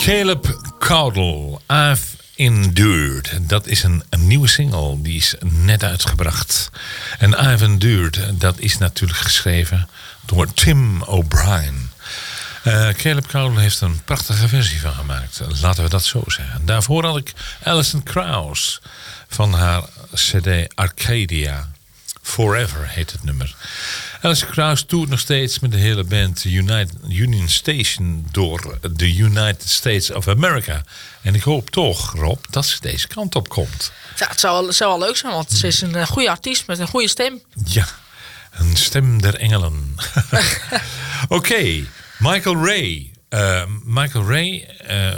Caleb Caudle, I've Endured. Dat is een nieuwe single, die is net uitgebracht. En I've Endured, dat is natuurlijk geschreven door Tim O'Brien. Caleb Caudle heeft een prachtige versie van gemaakt. Laten we dat zo zeggen. Daarvoor had ik Alison Krauss van haar cd Arcadia. Forever heet het nummer. Alison Krauss toert nog steeds met de hele band Union Station door de United States of America. En ik hoop toch, Rob, dat ze deze kant op komt. Ja, het zou wel leuk zijn, want ze is een goede artiest met een goede stem. Ja, een stem der engelen. Oké, Michael Ray. Michael Ray,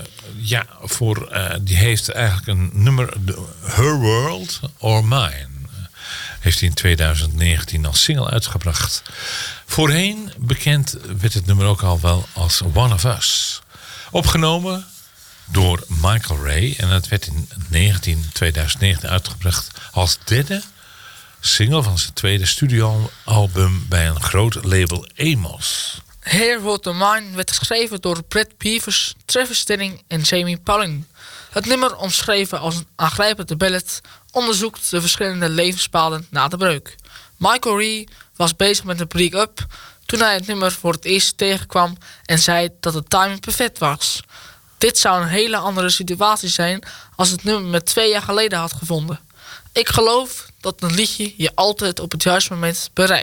die heeft eigenlijk een nummer, Her World or Mine. Heeft hij in 2019 als single uitgebracht. Voorheen bekend werd het nummer ook al wel als One of Us. Opgenomen door Michael Ray. En dat werd in 2019 uitgebracht als derde single van zijn tweede studioalbum bij een groot label Amos. Her World or Mine werd geschreven door Brad Peavers, Travis Sterling en Jamie Paulin. Het nummer, omschreven als een aangrijpende ballad, onderzoekt de verschillende levenspaden na de breuk. Michael Ray was bezig met een break-up toen hij het nummer voor het eerst tegenkwam en zei dat de timing perfect was. Dit zou een hele andere situatie zijn als het nummer me 2 jaar geleden had gevonden. Ik geloof dat een liedje je altijd op het juiste moment bereikt.